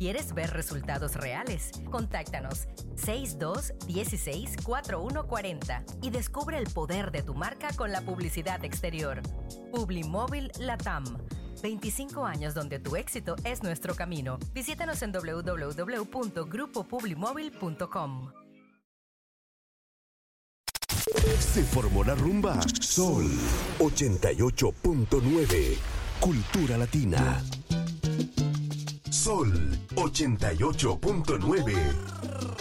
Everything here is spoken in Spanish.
¿Quieres ver resultados reales? Contáctanos 6216-4140 y descubre el poder de tu marca con la publicidad exterior. Publimóvil Latam. 25 años donde tu éxito es nuestro camino. Visítanos en www.grupopublimóvil.com. Se formó la rumba. Sol 88.9. Cultura Latina. Sol 88.9.